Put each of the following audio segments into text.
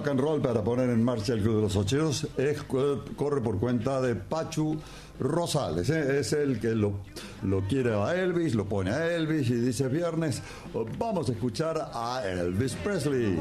rock and roll para poner en marcha el Club de los Ocheros corre por cuenta de Pachu Rosales, es el que lo quiere a Elvis, lo pone a Elvis y dice viernes, vamos a escuchar a Elvis Presley.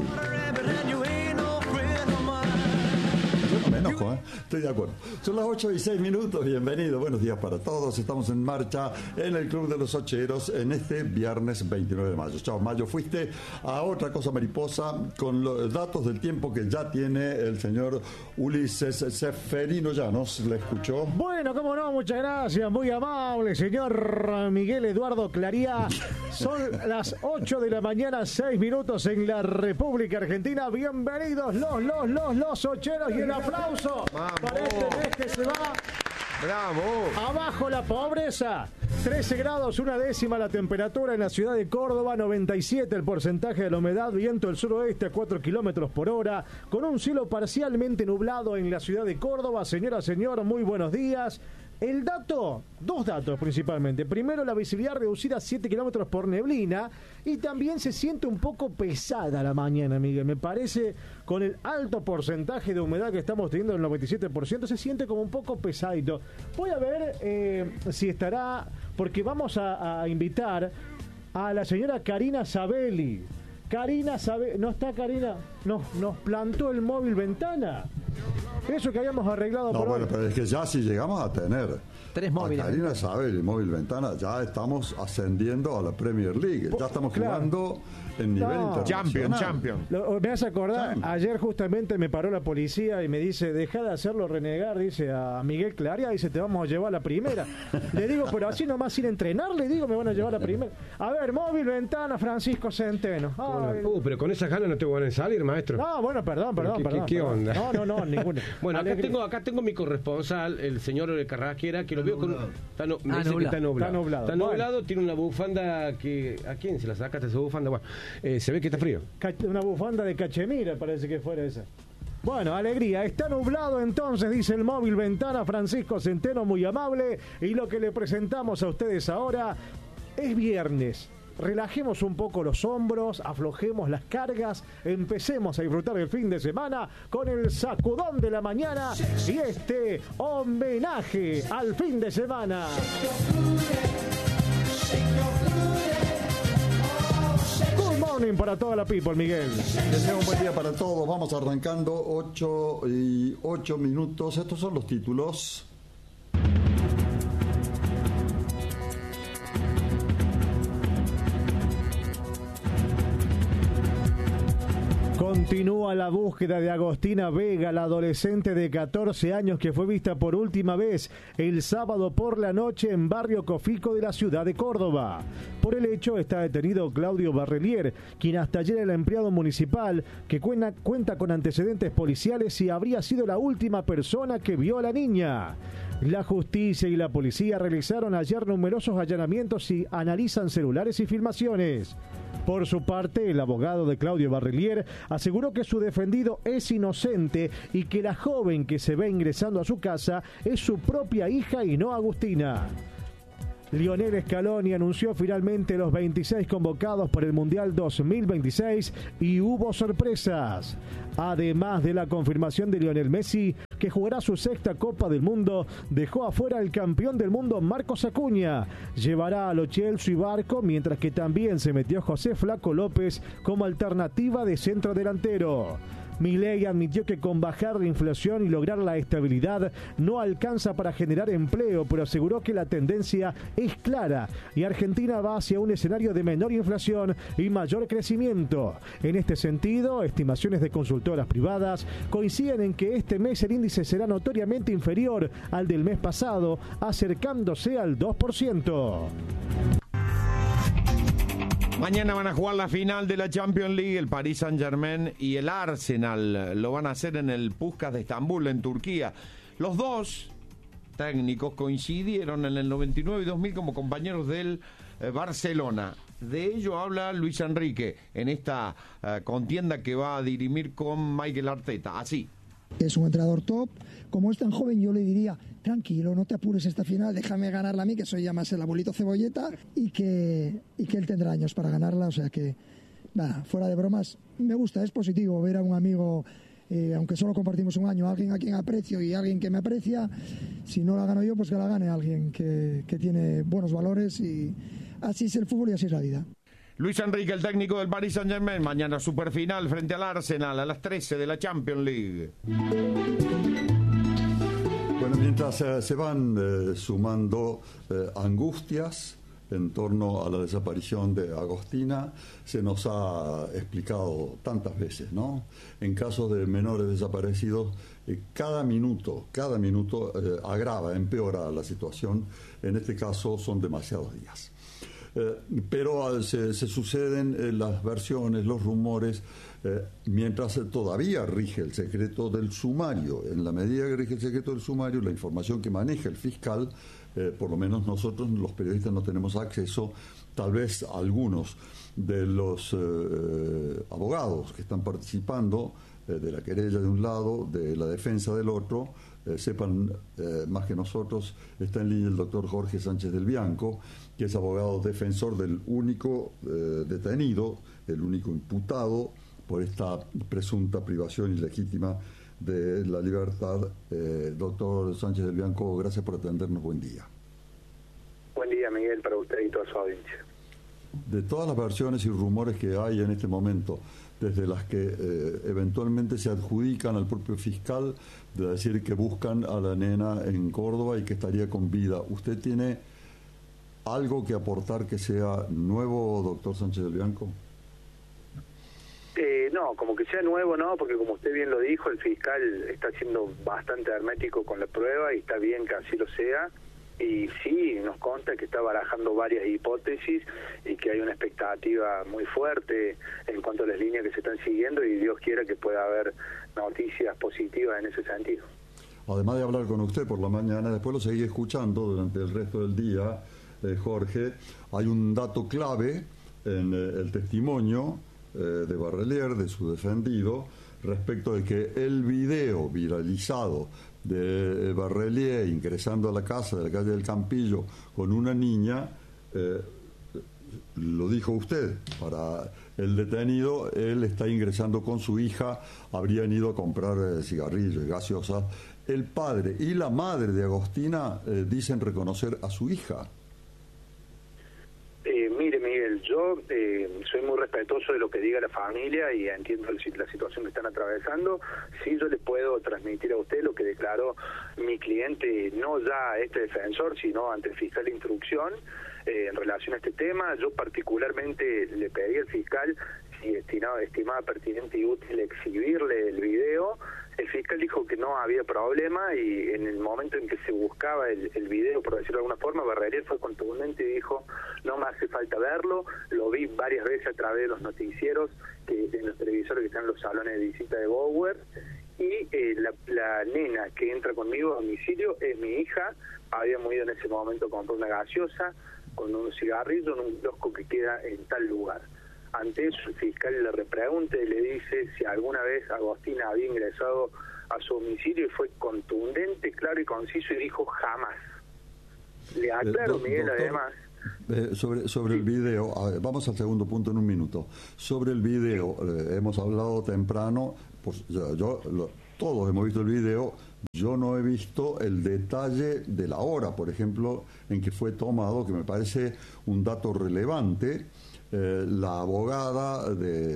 Me enojo, estoy de acuerdo. Son las 8:06, bienvenido, buenos días para todos. Estamos en marcha en el Club de los Ocheros en este viernes 29 de mayo. Chao, Mayo, fuiste a otra cosa mariposa con los datos del tiempo que ya tiene el señor Ulises Seferino Llanos. ¿Le escuchó? Bueno, cómo no, muchas gracias, muy amable, señor Miguel Eduardo Claría. Son las 8 de la mañana, 6 minutos en la República Argentina. Bienvenidos los Ocheros y el aplauso para este mes que se va. ¡Bravo! Abajo la pobreza. 13 grados, 1/10 la temperatura en la ciudad de Córdoba, 97 el porcentaje de la humedad, viento del suroeste a 4 kilómetros por hora, con un cielo parcialmente nublado en la ciudad de Córdoba. Señora, señor, muy buenos días. El dato, dos datos principalmente. Primero, la visibilidad reducida a 7 kilómetros por neblina y también se siente un poco pesada la mañana, Miguel. Me parece, con el alto porcentaje de humedad que estamos teniendo, el 97%, se siente como un poco pesadito. Voy a ver si estará, porque vamos a invitar a la señora Karina Sabelli. Karina Sabelli, ¿no está Karina? Nos plantó el móvil ventana. Eso que habíamos arreglado por bueno, hoy. pero es que ya si llegamos a tener 3 móviles. a Karina Sabelli, móvil ventana, ya estamos ascendiendo a la Premier League. Ya estamos jugando en nivel internacional. Champion. Me hace acordar, ayer justamente me paró la policía y me dice, deja de hacerlo renegar, dice a Miguel Claria, dice, te vamos a llevar a la primera. Le digo, pero así nomás sin entrenar, le digo, me van a llevar a la primera. A ver, móvil, ventana, Francisco Centeno. Pero con esas ganas no te van a salir, maestro. No, bueno, perdón. ¿Qué onda? No, ninguna. Bueno, acá tengo mi corresponsal, el señor Carrasquera, que lo veo con... Está nublado, tiene una bufanda que... ¿A quién se la sacaste esa bufanda? Bueno, se ve que está frío. Una bufanda de cachemira parece que fuera esa. Bueno, alegría. Está nublado entonces, dice el móvil ventana Francisco Centeno, muy amable. Y lo que le presentamos a ustedes ahora es viernes. Relajemos un poco los hombros, aflojemos las cargas, empecemos a disfrutar el fin de semana con el sacudón de la mañana y este homenaje al fin de semana. Good morning para toda la people, Miguel. Deseo un buen día para todos. Vamos arrancando 8:08. Estos son los títulos. Continúa la búsqueda de Agostina Vega, la adolescente de 14 años que fue vista por última vez el sábado por la noche en Barrio Cofico de la ciudad de Córdoba. Por el hecho está detenido Claudio Barrelier, quien hasta ayer era el empleado municipal que cuenta con antecedentes policiales y habría sido la última persona que vio a la niña. La justicia y la policía realizaron ayer numerosos allanamientos y analizan celulares y filmaciones. Por su parte, el abogado de Claudio Barrelier aseguró que su defendido es inocente y que la joven que se ve ingresando a su casa es su propia hija y no Agustina. Lionel Scaloni anunció finalmente los 26 convocados para el Mundial 2026 y hubo sorpresas. Además de la confirmación de Lionel Messi, que jugará su sexta Copa del Mundo, dejó afuera al campeón del mundo Marcos Acuña. Llevará a Lo Celso y Barco, mientras que también se metió José Flaco López como alternativa de centro delantero. Milei admitió que con bajar la inflación y lograr la estabilidad no alcanza para generar empleo, pero aseguró que la tendencia es clara y Argentina va hacia un escenario de menor inflación y mayor crecimiento. En este sentido, estimaciones de consultoras privadas coinciden en que este mes el índice será notoriamente inferior al del mes pasado, acercándose al 2%. Mañana van a jugar la final de la Champions League, el Paris Saint-Germain y el Arsenal. Lo van a hacer en el Puskás de Estambul, en Turquía. Los dos técnicos coincidieron en el 99 y 2000 como compañeros del Barcelona. De ello habla Luis Enrique en esta contienda que va a dirimir con Mikel Arteta. Así. Es un entrenador top. Como es tan joven, yo le diría, tranquilo, no te apures esta final, déjame ganarla a mí, que soy ya más el abuelito cebolleta, y que él tendrá años para ganarla. O sea que, nada, fuera de bromas, me gusta, es positivo ver a un amigo aunque solo compartimos un año, alguien a quien aprecio y alguien que me aprecia. Si no la gano yo, pues que la gane alguien que tiene buenos valores, y así es el fútbol y así es la vida. Luis Enrique, el técnico del Paris Saint-Germain, mañana superfinal frente al Arsenal a las 13 de la Champions League. Bueno, mientras se van sumando angustias en torno a la desaparición de Agostina, se nos ha explicado tantas veces, ¿no? En casos de menores desaparecidos, cada minuto agrava, empeora la situación. En este caso son demasiados días. Pero se suceden las versiones, los rumores, mientras todavía rige el secreto del sumario. En la medida que rige el secreto del sumario, la información que maneja el fiscal, por lo menos nosotros los periodistas no tenemos acceso. Tal vez algunos de los abogados que están participando de la querella de un lado, de la defensa del otro, sepan más que nosotros. Está en línea el doctor Jorge Sánchez del Bianco, que es abogado defensor del único detenido, el único imputado por esta presunta privación ilegítima de la libertad. Doctor Sánchez del Bianco, gracias por atendernos. Buen día. Buen día, Miguel, para usted y toda su audiencia. De todas las versiones y rumores que hay en este momento, desde las que eventualmente se adjudican al propio fiscal, de decir que buscan a la nena en Córdoba y que estaría con vida, ¿usted tiene algo que aportar que sea nuevo, doctor Sánchez del Bianco? No, como que sea nuevo no, porque como usted bien lo dijo, el fiscal está siendo bastante hermético con la prueba y está bien que así lo sea. Y sí, nos consta que está barajando varias hipótesis y que hay una expectativa muy fuerte en cuanto a las líneas que se están siguiendo, y Dios quiera que pueda haber noticias positivas en ese sentido. Además de hablar con usted por la mañana, después lo seguí escuchando durante el resto del día, Jorge, hay un dato clave en el testimonio de Barrelier, de su defendido, respecto de que el video viralizado de Barrelier ingresando a la casa de la calle del Campillo con una niña, lo dijo usted, para el detenido, él está ingresando con su hija, habrían ido a comprar cigarrillos y gaseosas. El padre y la madre de Agostina dicen reconocer a su hija. Mire, Miguel, yo soy muy respetuoso de lo que diga la familia y entiendo la situación que están atravesando. Sí, yo les puedo transmitir a usted lo que declaró mi cliente, no ya a este defensor, sino ante el fiscal de instrucción en relación a este tema. Yo particularmente le pedí al fiscal si estimaba pertinente y útil exhibirle el video. El fiscal dijo que no había problema, y en el momento en que se buscaba el video, por decirlo de alguna forma, Barrelier fue contundente y dijo: no me hace falta verlo, lo vi varias veces a través de los noticieros, en los televisores que están en los salones de visita de Bower, y la nena que entra conmigo a domicilio es mi hija. Habíamos ido en ese momento a comprar una gaseosa con un cigarrillo en un kiosco que queda en tal lugar. Ante eso, el fiscal le repregunta y le dice si alguna vez Agostina había ingresado a su domicilio, y fue contundente, claro y conciso, y dijo jamás. Le aclaro, Miguel, doctor, además. Sobre el video, vamos al segundo punto en un minuto. Sobre el video, hemos hablado temprano, pues todos hemos visto el video. Yo no he visto el detalle de la hora, por ejemplo, en que fue tomado, que me parece un dato relevante. La abogada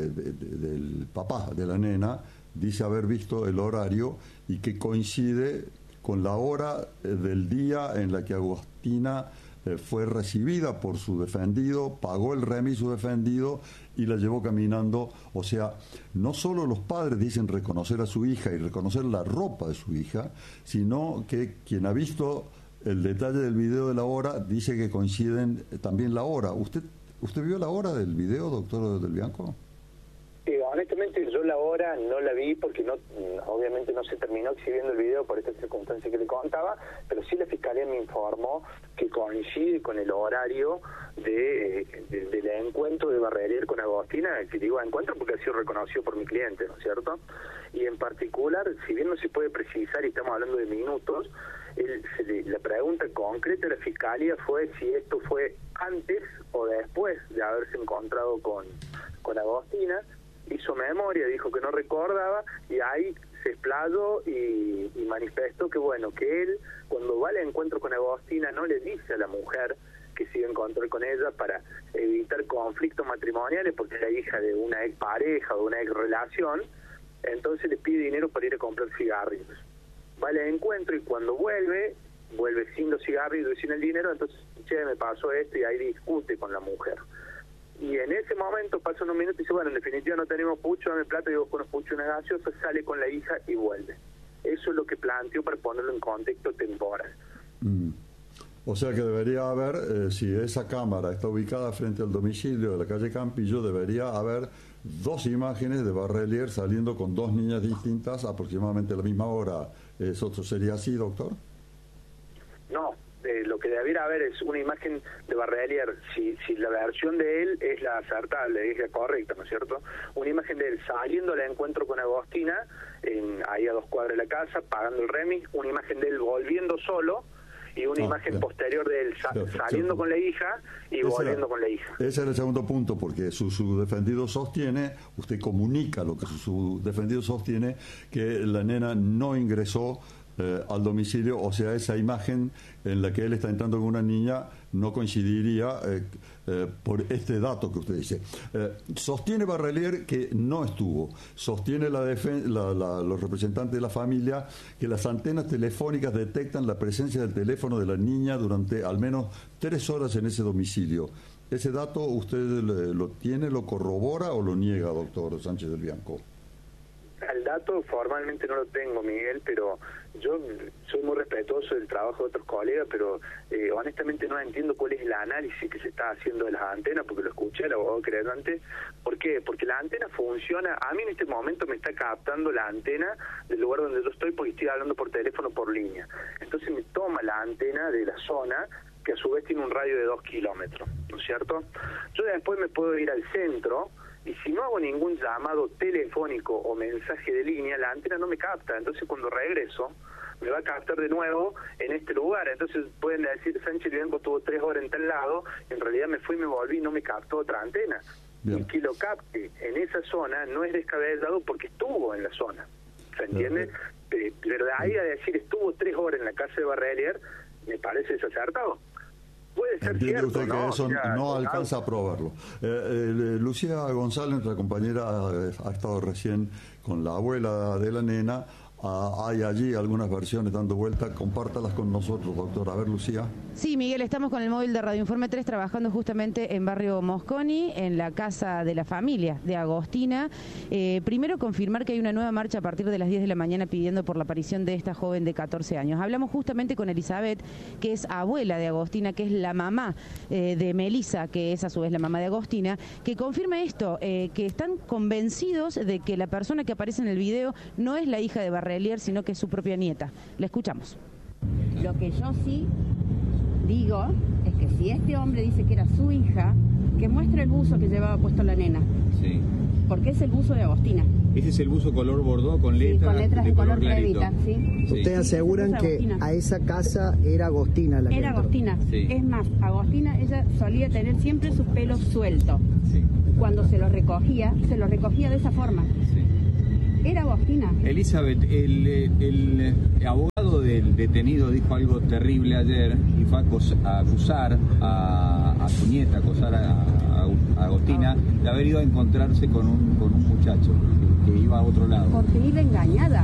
del papá de la nena dice haber visto el horario y que coincide con la hora del día en la que Agostina fue recibida por su defendido, pagó el remis su defendido y la llevó caminando. O sea, no solo los padres dicen reconocer a su hija y reconocer la ropa de su hija, sino que quien ha visto el detalle del video de la hora dice que coinciden también la hora. ¿Usted vio la hora del video, doctor del Bianco? Honestamente, yo la hora no la vi porque obviamente no se terminó exhibiendo el video por esta circunstancia que le contaba, pero sí la fiscalía me informó que coincide con el horario del encuentro de Barrelier con Agostina, que digo encuentro porque ha sido reconocido por mi cliente, ¿no es cierto? Y en particular, si bien no se puede precisar y estamos hablando de minutos, la pregunta concreta de la fiscalía fue si esto fue antes o después de haberse encontrado con Agostina, hizo memoria, dijo que no recordaba, y ahí se explayó y manifestó que bueno, que él cuando va al encuentro con Agostina no le dice a la mujer que siga en control con ella para evitar conflictos matrimoniales, porque es la hija de una ex pareja o de una ex relación. Entonces le pide dinero para ir a comprar cigarrillos. Va al encuentro y cuando vuelve sin los cigarrillos y sin el dinero, entonces, che, me pasó esto, y ahí discute con la mujer. Y en ese momento pasa unos minutos y dice, bueno, en definitiva no tenemos pucho, dame plata, y yo con los puchos una gaseosa, sale con la hija y vuelve. Eso es lo que planteó para ponerlo en contexto temporal. O sea que debería haber, si esa cámara está ubicada frente al domicilio de la calle Campillo, debería haber 2 imágenes de Barrelier saliendo con 2 niñas distintas aproximadamente a la misma hora. ¿Eso sería así, doctor? No, lo que debería haber es una imagen de Barrelier, si la versión de él es la acertable, es la correcta, ¿no es cierto? Una imagen de él saliendo al encuentro con Agostina, ahí a 2 cuadras de la casa, pagando el remis, una imagen de él volviendo solo, y una imagen posterior de él saliendo con la hija y volviendo con la hija. Ese es el segundo punto, porque su defendido sostiene, usted comunica lo que su defendido sostiene, que la nena no ingresó al domicilio, o sea, esa imagen en la que él está entrando con una niña no coincidiría por este dato que usted dice. Sostiene Barrelier que no estuvo, sostiene los representantes de la familia que las antenas telefónicas detectan la presencia del teléfono de la niña durante al menos 3 horas en ese domicilio. ¿Ese dato usted lo tiene, lo corrobora o lo niega, doctor Sánchez del Bianco? El dato formalmente no lo tengo, Miguel, pero yo soy muy respetuoso del trabajo de otros colegas, pero honestamente no entiendo cuál es el análisis que se está haciendo de las antenas, porque lo escuché al abogado querellante. ¿Por qué? Porque la antena funciona. A mí en este momento me está captando la antena del lugar donde yo estoy, porque estoy hablando por teléfono por línea. Entonces me toma la antena de la zona, que a su vez tiene un radio de 2 kilómetros, ¿no es cierto? Yo después me puedo ir al centro, y si no hago ningún llamado telefónico o mensaje de línea, la antena no me capta. Entonces cuando regreso, me va a captar de nuevo en este lugar. Entonces pueden decir, Sánchez Bianco tuvo 3 horas en tal lado, en realidad me fui y me volví y no me captó otra antena. Bien. Y que lo capte en esa zona no es descabellado porque estuvo en la zona. ¿Se entiende? Pero de ahí a decir estuvo 3 horas en la casa de Barrelier, me parece desacertado. Puede ser Entiende cierto, usted que ¿no? eso no alcanza a probarlo. Lucía González, nuestra compañera, ha estado recién con la abuela de la nena. Hay allí algunas versiones dando vuelta, compártalas con nosotros, doctor. A ver, Lucía. Sí, Miguel, estamos con el móvil de Radio Informe 3 trabajando justamente en barrio Mosconi, en la casa de la familia de Agostina. Primero, confirmar que hay una nueva marcha a partir de las 10 de la mañana pidiendo por la aparición de esta joven de 14 años. Hablamos justamente con Elizabeth, que es abuela de Agostina, que es la mamá de Melissa, que es a su vez la mamá de Agostina, que confirma esto, que están convencidos de que la persona que aparece en el video no es la hija de Barrelier, sino que es su propia nieta. La escuchamos. Lo que yo sí digo es que si este hombre dice que era su hija, que muestre el buzo que llevaba puesto la nena. Sí. Porque es el buzo de Agostina. Ese es el buzo color bordó con letras, sí, con letras de color cremita, ¿sí? Sí. Ustedes aseguran que a esa casa era Agostina la que era entró. Agostina. Sí. Es más, Agostina, ella solía tener siempre su pelo suelto. Sí. Cuando se lo recogía de esa forma. Sí. Era Agostina. Elizabeth, el abogado del detenido dijo algo terrible ayer y fue a acusar a su nieta, acusar a Agostina de haber ido a encontrarse con un muchacho que iba a otro lado. Porque iba engañada.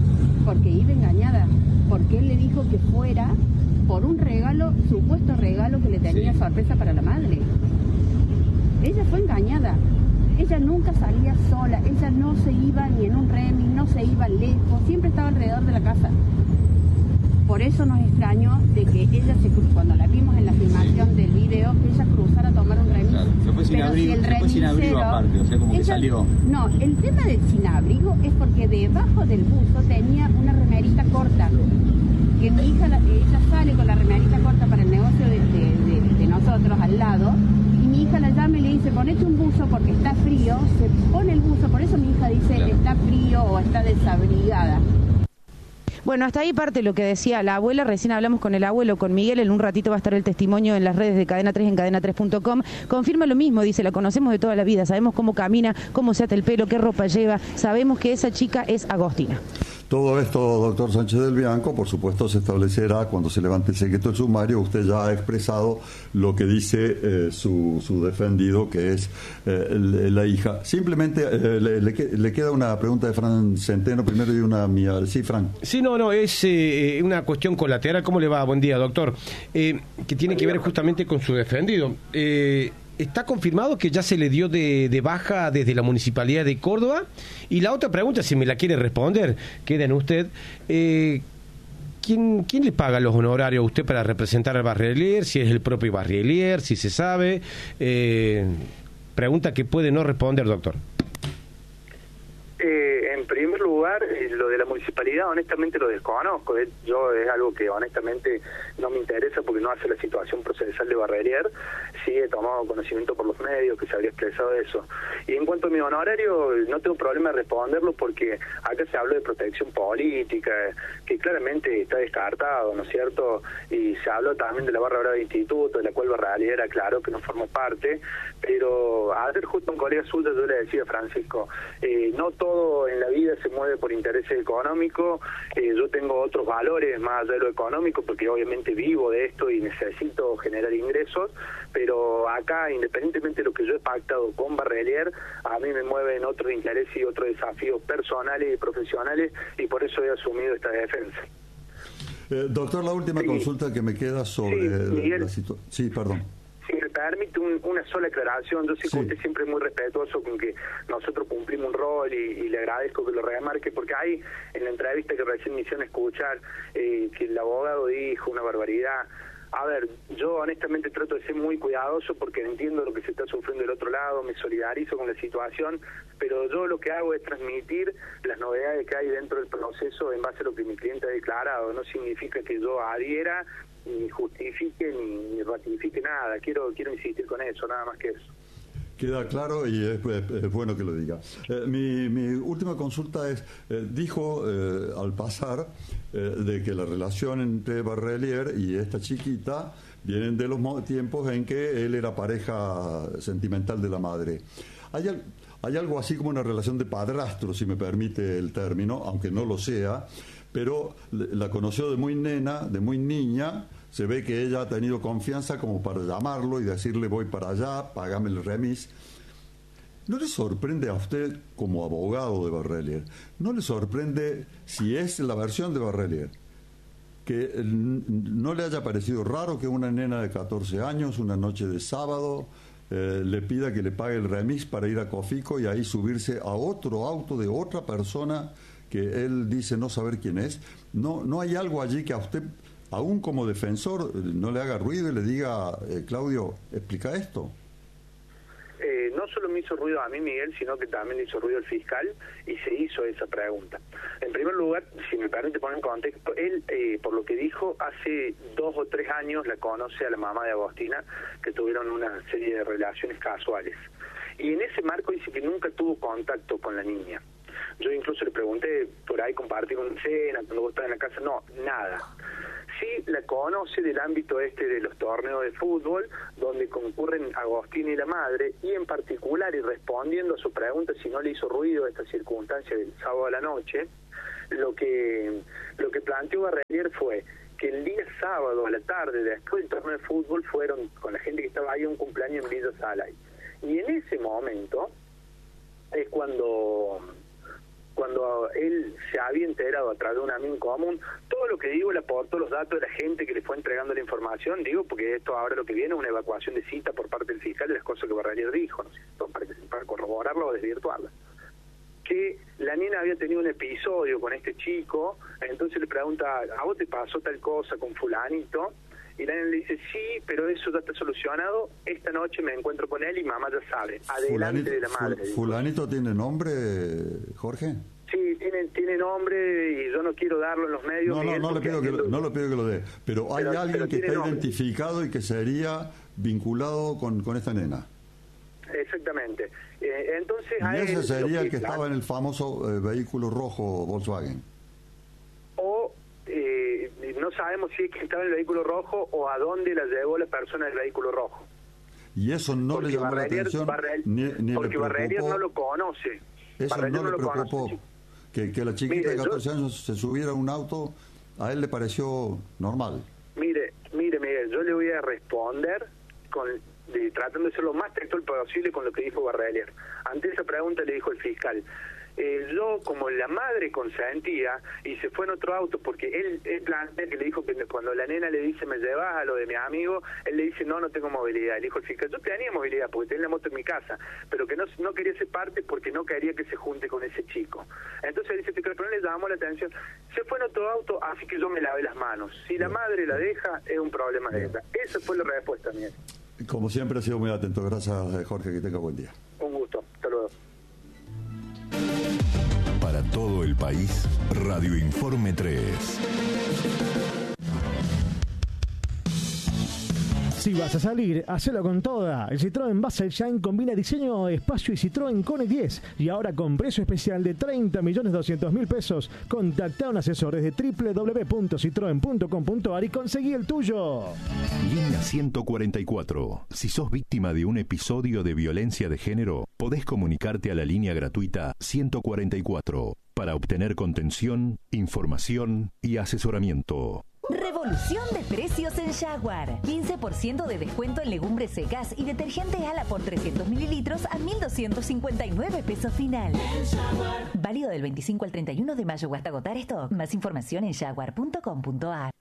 Porque él le dijo que fuera por un regalo, supuesto regalo que le tenía sorpresa para la madre. Ella fue engañada. Ella nunca salía sola, ella no se iba ni en un remis, no se iba lejos, siempre estaba alrededor de la casa. Por eso nos extrañó de que ella cuando la vimos en la filmación del video, que ella cruzara a tomar un remis. Claro, se fue sin abrigo, aparte, o sea, como que salió. No, el tema del sin abrigo es porque debajo del buzo tenía una remerita corta. Que mi hija, ella sale con la remerita corta para el negocio de nosotros al lado. Mi hija la llama y le dice, ponete un buzo porque está frío, se pone el buzo, por eso mi hija dice, claro, está frío o está desabrigada. Bueno, hasta ahí parte lo que decía la abuela. Recién hablamos con el abuelo, con Miguel. En un ratito va a estar el testimonio en las redes de Cadena 3 en cadena3.com. Confirma lo mismo, dice, la conocemos de toda la vida. Sabemos cómo camina, cómo se ata el pelo, qué ropa lleva. Sabemos que esa chica es Agostina. Todo esto, doctor Sánchez del Bianco, por supuesto, se establecerá cuando se levante el secreto del sumario. Usted ya ha expresado lo que dice su defendido, que es la hija. Simplemente le queda una pregunta de Fran Centeno primero y una mía. Sí, Fran. Sí, no, es una cuestión colateral. ¿Cómo le va? Buen día, doctor. Que tiene que ver justamente con su defendido. ¿Está confirmado que ya se le dio de baja desde la Municipalidad de Córdoba? Y la otra pregunta, si me la quiere responder, queda en usted. ¿Quién le paga los honorarios a usted para representar al Barrielier? Si es el propio Barrielier, si se sabe. Pregunta que puede no responder, doctor. En primer lugar, lo de la municipalidad honestamente lo desconozco. Yo es algo que honestamente no me interesa porque no hace la situación procesal de Barrielier. Sí he tomado conocimiento por los medios que se habría expresado eso. Y en cuanto a mi honorario, no tengo problema de responderlo porque acá se habló de protección política, que claramente está descartado, ¿no es cierto? Y se habló también de la barra brava de instituto, de la cual Barrielier aclaró que no formó parte. Pero ayer justo un colega suyo yo le decía a Francisco, no todo en la vida se mueve por intereses económicos. Yo tengo otros valores más allá de lo económico porque obviamente vivo de esto y necesito generar ingresos, pero acá independientemente de lo que yo he pactado con Barrielier, a mí me mueven otros intereses y otros desafíos personales y profesionales y por eso he asumido esta defensa. Doctor, la última consulta que me queda sobre la situación. Sí, perdón. Si me permite una sola aclaración, yo sé que usted siempre es muy respetuoso con que nosotros cumplimos un rol y le agradezco que lo remarque, porque hay en la entrevista que recién me hicieron escuchar que el abogado dijo una barbaridad. A ver, yo honestamente trato de ser muy cuidadoso porque entiendo lo que se está sufriendo del otro lado, me solidarizo con la situación, pero yo lo que hago es transmitir las novedades que hay dentro del proceso en base a lo que mi cliente ha declarado. No significa que yo adhiera, ni justifique, ni ratifique nada. Quiero insistir con eso, nada más que eso. Queda claro y es bueno que lo diga. Mi última consulta es, dijo al pasar de que la relación entre Barrielier y esta chiquita vienen de los tiempos en que él era pareja sentimental de la madre. Hay algo así como una relación de padrastro, si me permite el término, aunque no lo sea, pero la conoció de muy nena, de muy niña. Se ve que ella ha tenido confianza como para llamarlo y decirle voy para allá, págame el remis. ¿No le sorprende a usted como abogado de Barrielier? ¿No le sorprende si es la versión de Barrielier? Que no le haya parecido raro que una nena de 14 años, una noche de sábado, le pida que le pague el remis para ir a Cofico y ahí subirse a otro auto de otra persona que él dice no saber quién es. ¿No hay algo allí que a usted, aún como defensor, no le haga ruido y le diga, Claudio, explica esto? No solo me hizo ruido a mí, Miguel, sino que también le hizo ruido el fiscal y se hizo esa pregunta. En primer lugar, si me permite poner en contexto, él, por lo que dijo, hace 2 o 3 años la conoce a la mamá de Agostina, que tuvieron una serie de relaciones casuales. Y en ese marco dice que nunca tuvo contacto con la niña. Yo incluso le pregunté, por ahí compartir una cena, cuando vos estás en la casa, no, nada. Sí la conoce del ámbito de los torneos de fútbol, donde concurren Agostina y la madre, y en particular, y respondiendo a su pregunta si no le hizo ruido esta circunstancia del sábado a la noche, lo que planteó Barrielier fue que el día sábado a la tarde, después del torneo de fútbol, fueron con la gente que estaba ahí a un cumpleaños en Villa Salay. Y en ese momento es cuando él se había enterado a través de un amigo en común. Todo lo que digo le aporto los datos de la gente que le fue entregando la información, digo, porque esto ahora lo que viene es una evacuación de cita por parte del fiscal de las cosas que Barrielier dijo, ¿no es cierto? Para corroborarla o desvirtuarla. Que la nena había tenido un episodio con este chico, entonces le pregunta, ¿a vos te pasó tal cosa con fulanito? Y la nena le dice, sí, pero eso ya está solucionado, esta noche me encuentro con él y mamá ya sabe, adelante de la madre. ¿Fulanito tiene nombre, Jorge? Sí, tiene nombre y yo no quiero darlo en los medios. No le pido que lo dé, pero hay alguien que está identificado y que sería vinculado con esta nena. Exactamente. Entonces, y ese sería el que estaba en el famoso vehículo rojo Volkswagen. O no sabemos si es que estaba en el vehículo rojo o a dónde la llevó la persona del vehículo rojo. Y eso no porque le llamó la atención, ni porque le Barrelier no lo conoce. Eso Barrelier no le preocupó. Que la chiquita de 14 años se subiera a un auto, a él le pareció normal. Mire, Miguel, yo le voy a responder tratando de ser lo más textual posible con lo que dijo Barrelier. Ante esa pregunta le dijo el fiscal: yo, como la madre consentía, y se fue en otro auto, porque él plantea que le dijo que cuando la nena le dice, me llevas a lo de mi amigo, él le dice, no tengo movilidad. Le dijo el fiscal, yo tenía movilidad porque tenía la moto en mi casa, pero que no quería ser parte porque no quería que se junte con ese chico. Entonces dice que no le llamó la atención, se fue en otro auto, así que yo me lavé las manos. Si la madre la deja, es un problema de ella. Esa fue la respuesta mía. Como siempre, ha sido muy atento. Gracias, Jorge, que tenga buen día. Un gusto. Hasta luego. Para todo el país, Radio Informe 3. Si vas a salir, hacelo con toda. El Citroën Basel Shine combina diseño, espacio y Citroën Connect 10. Y ahora con precio especial de 30.200.000 pesos. Contacta a un asesor desde www.citroen.com.ar y conseguí el tuyo. Línea 144. Si sos víctima de un episodio de violencia de género, podés comunicarte a la línea gratuita 144 para obtener contención, información y asesoramiento. Revolución de precios en Jaguar. 15% de descuento en legumbres secas y detergente Ala por 300 mililitros a 1.259 pesos final. Válido del 25 al 31 de mayo o hasta agotar stock. Más información en jaguar.com.ar.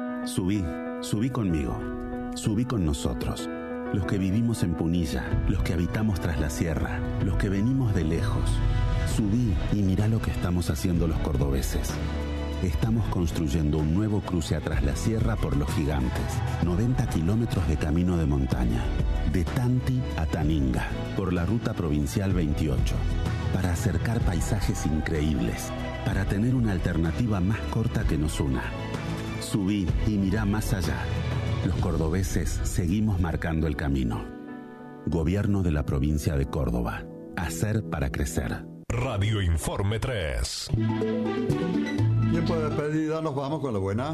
Subí conmigo. Subí con nosotros. Los que vivimos en Punilla, los que habitamos tras la sierra, los que venimos de lejos. Subí y mirá lo que estamos haciendo los cordobeses. Estamos construyendo un nuevo cruce atrás la sierra por Los Gigantes. 90 kilómetros de camino de montaña. De Tanti a Taninga, por la ruta provincial 28. Para acercar paisajes increíbles. Para tener una alternativa más corta que nos una. Subí y mirá más allá. Los cordobeses seguimos marcando el camino. Gobierno de la provincia de Córdoba. Hacer para crecer. Radio Informe 3. Tiempo de despedida, nos vamos con la buena.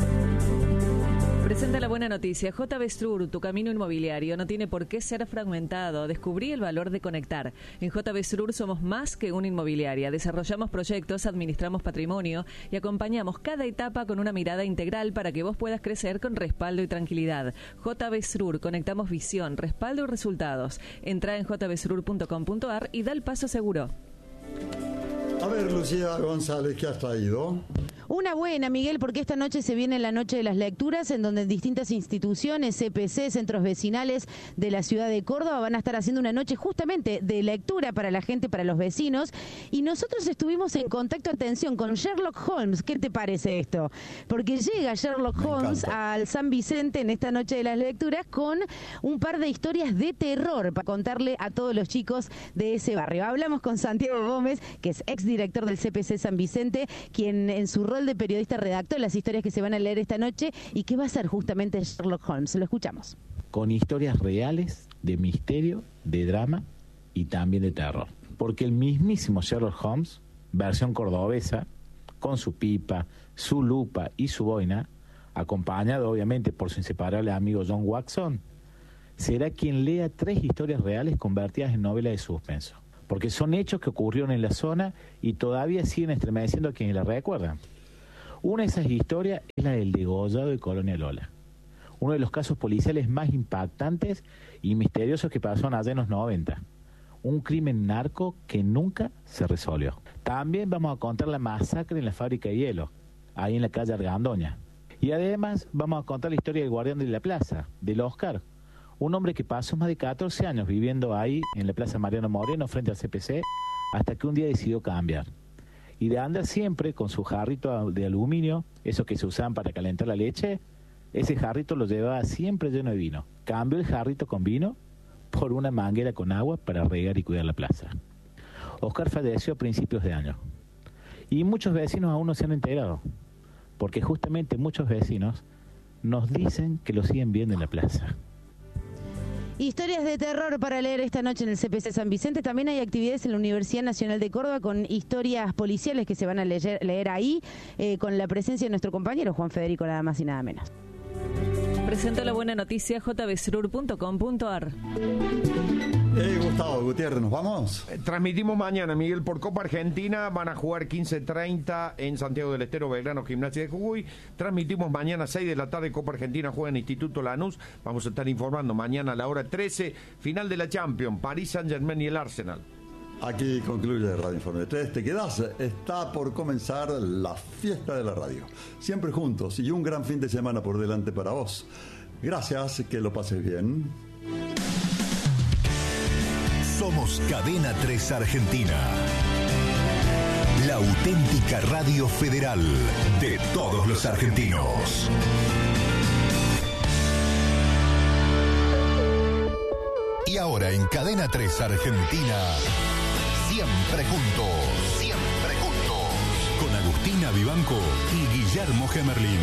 Presenta la buena noticia. JB Strur, tu camino inmobiliario no tiene por qué ser fragmentado. Descubrí el valor de conectar. En JB Strur somos más que una inmobiliaria. Desarrollamos proyectos, administramos patrimonio y acompañamos cada etapa con una mirada integral para que vos puedas crecer con respaldo y tranquilidad. JB Strur, conectamos visión, respaldo y resultados. Entra en jbstrur.com.ar y da el paso seguro. A ver, Lucía González, ¿qué has traído? Una buena, Miguel, porque esta noche se viene la noche de las lecturas, en donde distintas instituciones, CPC, centros vecinales de la ciudad de Córdoba van a estar haciendo una noche justamente de lectura para la gente, para los vecinos. Y nosotros estuvimos en contacto, atención, con Sherlock Holmes. ¿Qué te parece esto? Porque llega Sherlock Holmes al San Vicente en esta noche de las lecturas con un par de historias de terror para contarle a todos los chicos de ese barrio. Hablamos con Santiago Gómez, que es exdirector del CPC San Vicente, quien en su rol de periodista redactó las historias que se van a leer esta noche y que va a ser justamente Sherlock Holmes. Lo escuchamos. Con historias reales de misterio, de drama y también de terror. Porque el mismísimo Sherlock Holmes, versión cordobesa, con su pipa, su lupa y su boina, acompañado obviamente por su inseparable amigo John Watson, será quien lea 3 historias reales convertidas en novelas de suspenso. Porque son hechos que ocurrieron en la zona y todavía siguen estremeciendo a quienes la recuerdan. Una de esas historias es la del degollado de Colonia Lola, uno de los casos policiales más impactantes y misteriosos que pasaron allá en los 90. Un crimen narco que nunca se resolvió. También vamos a contar la masacre en la fábrica de hielo, ahí en la calle Argandoña. Y además vamos a contar la historia del guardián de la plaza, del Oscar, un hombre que pasó más de 14 años viviendo ahí en la Plaza Mariano Moreno frente al CPC, hasta que un día decidió cambiar. Y de andar siempre con su jarrito de aluminio, esos que se usaban para calentar la leche, ese jarrito lo llevaba siempre lleno de vino. Cambió el jarrito con vino por una manguera con agua para regar y cuidar la plaza. Oscar falleció a principios de año. Y muchos vecinos aún no se han enterado, porque justamente muchos vecinos nos dicen que lo siguen viendo en la plaza. Historias de terror para leer esta noche en el CPC San Vicente. También hay actividades en la Universidad Nacional de Córdoba con historias policiales que se van a leer ahí, con la presencia de nuestro compañero Juan Federico, nada más y nada menos. Presento la buena noticia jbsurur.com.ar. Gustavo Gutiérrez, ¿nos vamos? Transmitimos mañana, Miguel, por Copa Argentina. Van a jugar 15:30 en Santiago del Estero, Belgrano, Gimnasia de Jujuy. Transmitimos mañana 6 de la tarde, Copa Argentina juega en Instituto Lanús. Vamos a estar informando mañana a la hora 13, final de la Champions, París Saint-Germain y el Arsenal. Aquí concluye Radio Informe 3. ¿Te quedás? Está por comenzar la fiesta de la radio. Siempre juntos y un gran fin de semana por delante para vos. Gracias, que lo pases bien. Somos Cadena 3 Argentina. La auténtica radio federal de todos los argentinos. Y ahora en Cadena 3 Argentina, siempre juntos. Siempre juntos. Con Agustina Vivanco y Guillermo Gemerlin.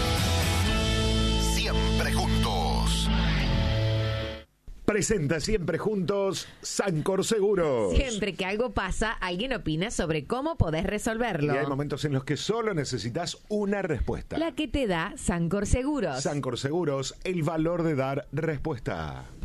Siempre juntos. Presenta Siempre Juntos Sancor Seguros. Siempre que algo pasa, alguien opina sobre cómo podés resolverlo. Y hay momentos en los que solo necesitas una respuesta. La que te da Sancor Seguros. Sancor Seguros, el valor de dar respuesta.